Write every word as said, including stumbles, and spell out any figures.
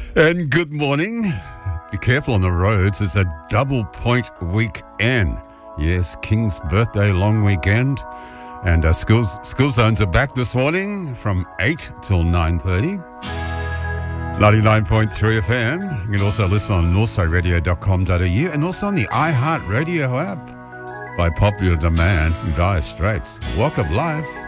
And good morning. Be careful on the roads. It's a double point weekend. Yes, King's birthday long weekend. And uh, school, school zones are back this morning from eight till nine thirty. ninety-nine point three F M. You can also listen on northside radio dot com dot a u and also on the iHeartRadio app by popular demand in Dire Straits. Walk of Life.